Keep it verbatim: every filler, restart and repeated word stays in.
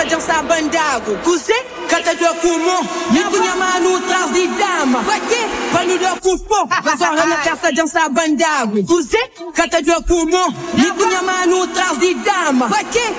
dança bandago. Cusé, cata de comum. Me cunha manu traz de dama. Vai que? Pano de cupom. Vassoura na festa dança bandago. Cusé, cata de comum. Me cunha manu traz de dama. Vai que?